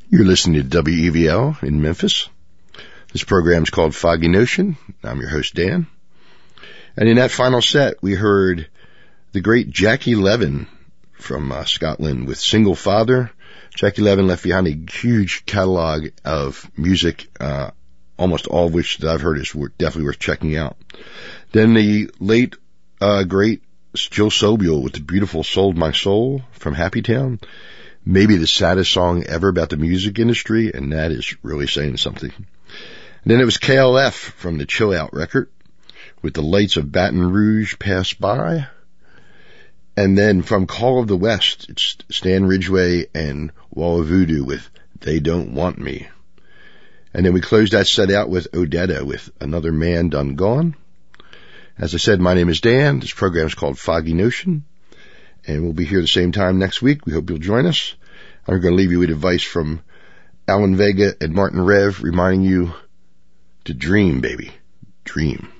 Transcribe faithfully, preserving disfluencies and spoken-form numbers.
You're listening to W E V L in Memphis. This program is called Foggy Notion. I'm your host, Dan. And in that final set, we heard the great Jackie Levin from uh, Scotland with Single Father. Jackie Levin left behind a huge catalog of music, uh, almost all of which that I've heard is definitely worth checking out. Then the late, uh, great Jill Sobule with the beautiful Sold My Soul from Happy Town. Maybe the saddest song ever about the music industry, and that is really saying something. And then it was K L F from the Chill Out record with The Lights of Baton Rouge Pass By. And then from Call of the West, it's Stan Ridgway and Wall of Voodoo with They Don't Want Me. And then we closed that set out with Odetta with Another Man Done Gone. As I said, my name is Dan. This program is called Foggy Notion. And we'll be here the same time next week. We hope you'll join us. I'm going to leave you with advice from Alan Vega and Martin Rev, reminding you to dream, baby. Dream.